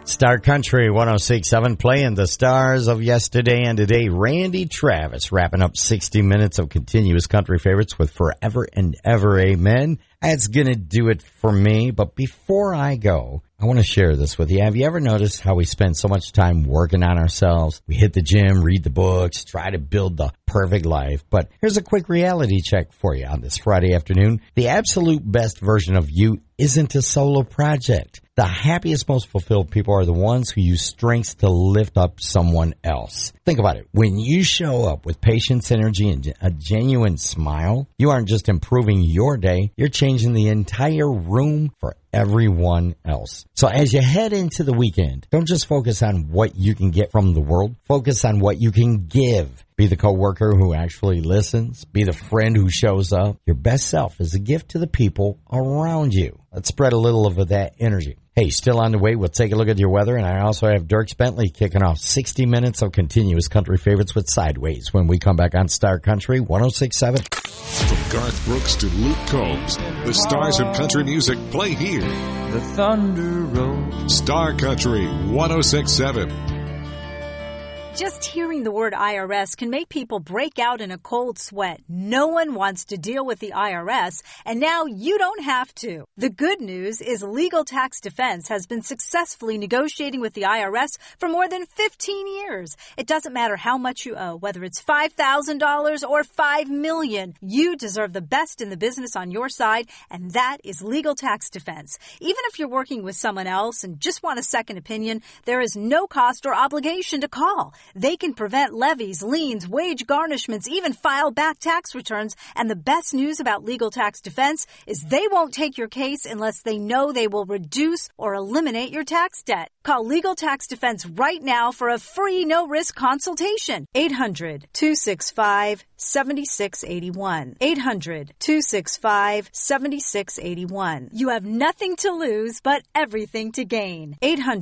Star Country 106.7 playing the stars of yesterday and today. Randy Travis wrapping up 60 minutes of continuous country favorites with Forever and Ever Amen. That's going to do it for me. But before I go, I want to share this with you. Have you ever noticed how we spend so much time working on ourselves? We hit the gym, read the books, try to build the perfect life. But here's a quick reality check for you on this Friday afternoon. The absolute best version of you isn't a solo project. The happiest, most fulfilled people are the ones who use strengths to lift up someone else. Think about it. When you show up with patience, energy, and a genuine smile, you aren't just improving your day, you're changing the entire room for everyone else. So as you head into the weekend, don't just focus on what you can get from the world. Focus on what you can give. Be the coworker who actually listens. Be the friend who shows up. Your best self is a gift to the people around you. Let's spread a little of that energy. Hey, still on the way, we'll take a look at your weather, and I also have Dierks Bentley kicking off 60 minutes of continuous country favorites with Sideways when we come back on Star Country 106.7. From Garth Brooks to Luke Combs, the stars of country music play here. The Thunder Road. Star Country 106.7. Just hearing the word IRS can make people break out in a cold sweat. No one wants to deal with the IRS, and now you don't have to. The good news is Legal Tax Defense has been successfully negotiating with the IRS for more than 15 years. It doesn't matter how much you owe, whether it's $5,000 or $5 million. You deserve the best in the business on your side, and that is Legal Tax Defense. Even if you're working with someone else and just want a second opinion, there is no cost or obligation to call. They can prevent levies, liens, wage garnishments, even file back tax returns. And the best news about Legal Tax Defense is they won't take your case unless they know they will reduce or eliminate your tax debt. Call Legal Tax Defense right now for a free no-risk consultation. 800-265-7681. 800-265-7681. You have nothing to lose but everything to gain.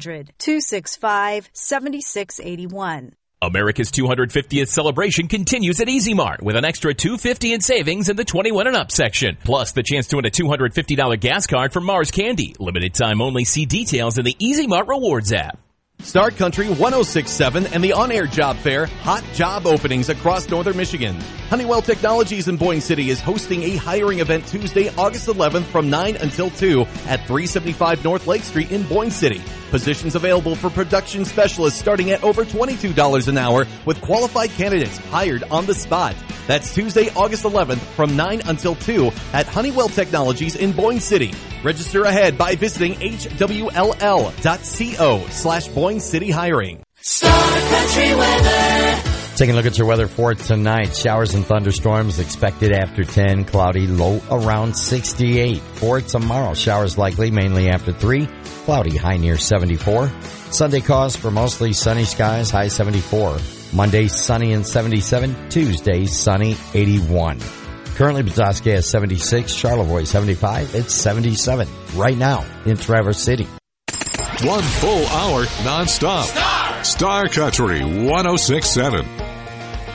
800-265-7681. America's 250th celebration continues at Easy Mart with an extra $250 in savings in the 21 and up section. Plus the chance to win a $250 gas card from Mars Candy. Limited time only. See details in the Easy Mart Rewards app. Star Country 106.7 and the On-Air Job Fair, hot job openings across northern Michigan. Honeywell Technologies in Boyne City is hosting a hiring event Tuesday, August 11th from 9 until 2 at 375 North Lake Street in Boyne City. Positions available for production specialists starting at over $22 an hour with qualified candidates hired on the spot. That's Tuesday, August 11th from 9 until 2 at Honeywell Technologies in Boyne City. Register ahead by visiting hwll.co/Boyne City Hiring. Star Country weather. Taking a look at your weather for tonight. Showers and thunderstorms expected after 10. Cloudy, low around 68. For tomorrow, showers likely mainly after 3. Cloudy, high near 74. Sunday calls for mostly sunny skies, high 74. Monday, sunny and 77. Tuesday, sunny, 81. Currently, Petoskey has 76. Charlevoix, 75. It's 77 right now in Traverse City. 1 full hour nonstop. Star Country 106.7.